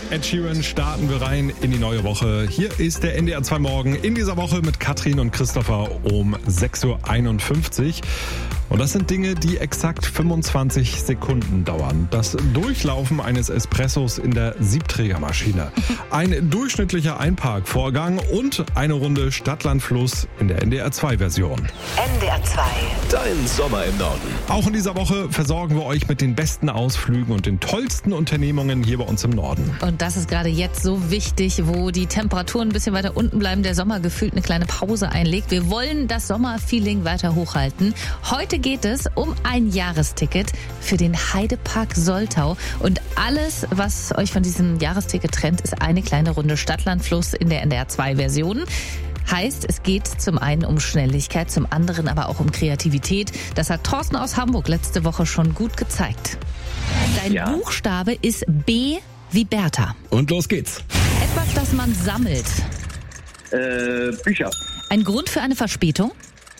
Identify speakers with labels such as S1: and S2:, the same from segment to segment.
S1: Ed Sheeran starten wir rein in die neue Woche. Hier ist der NDR 2 Morgen in dieser Woche mit Katrin und Christopher um 6.51 Uhr. Und das sind Dinge, die exakt 25 Sekunden dauern. Das Durchlaufen eines Espressos in der Siebträgermaschine. Ein durchschnittlicher Einparkvorgang und eine Runde Stadt-Land-Fluss in der NDR 2 Version.
S2: NDR 2.
S3: Dein Sommer im Norden.
S1: Auch in dieser Woche versorgen wir euch mit den besten Ausflügen und den tollsten Unternehmungen hier bei uns im Norden.
S4: Und das ist gerade jetzt so wichtig, wo die Temperaturen ein bisschen weiter unten bleiben, der Sommer gefühlt eine kleine Pause einlegt. Wir wollen das Sommerfeeling weiter hochhalten. Heute geht es um ein Jahresticket für den Heidepark Soltau. Und alles, was euch von diesem Jahresticket trennt, ist eine kleine Runde Stadt-Land-Fluss in der NDR 2 Version. Heißt, es geht zum einen um Schnelligkeit, zum anderen aber auch um Kreativität. Das hat Thorsten aus Hamburg letzte Woche schon gut gezeigt. Dein Buchstabe ist B wie Bertha.
S1: Und los geht's.
S4: Etwas, das man sammelt.
S5: Bücher.
S4: Ein Grund für eine Verspätung?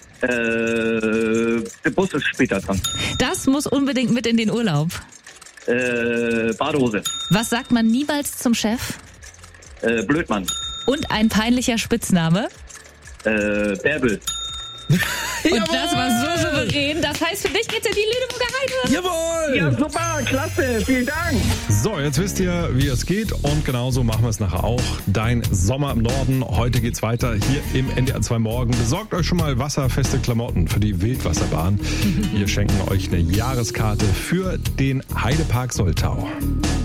S5: Der Bus ist später dran.
S4: Das muss unbedingt mit in den Urlaub.
S5: Badehose.
S4: Was sagt man niemals zum Chef?
S5: Blödmann.
S4: Und ein peinlicher Spitzname?
S5: Bärbel.
S4: Und das war so souverän. Das heißt, für dich geht's in die Lüneburger Heide.
S1: Jawohl!
S5: Ja, super, klasse, vielen Dank.
S1: So, jetzt wisst ihr, wie es geht und genauso machen wir es nachher auch. Dein Sommer im Norden. Heute geht's weiter hier im NDR 2 Morgen. Besorgt euch schon mal wasserfeste Klamotten für die Wildwasserbahn. Wir schenken euch eine Jahreskarte für den Heidepark Soltau.